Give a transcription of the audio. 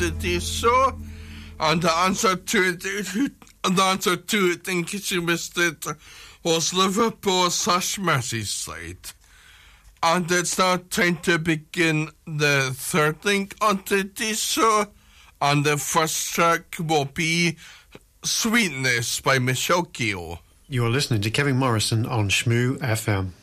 this show, and the answer to it, in case you missed it, was Liverpool/Merseyside. And it's now time to begin the third link on today's show, and the first track will be Sweetness by Michelle Keogh. You're listening to Kevin Morrison on Shmoo FM.